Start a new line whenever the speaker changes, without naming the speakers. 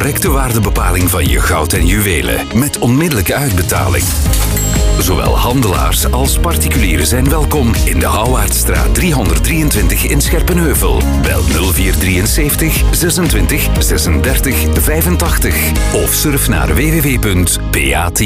correcte waardebepaling van je goud en juwelen. Met onmiddellijke uitbetaling. Zowel handelaars als particulieren zijn welkom in de Houwaardstraat 323 in Scherpenheuvel. Bel 0473 26 36 85 of surf naar www.pa10.